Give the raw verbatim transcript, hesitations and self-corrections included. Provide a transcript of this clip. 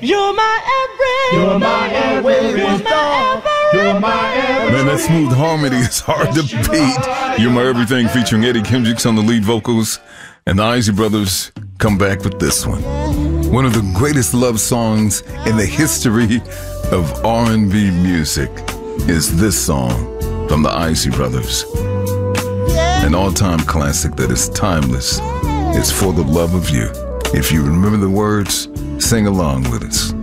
You're my everything. You're my everything. You're my everything. Man, that smooth harmony is hard to beat. You're My Everything featuring Eddie Kendricks on the lead vocals. And the Isley Brothers come back with this one. One of the greatest love songs in the history of R and B music is this song from the Isley Brothers. An all-time classic that is timeless. It's For the Love of You. If you remember the words, sing along with us.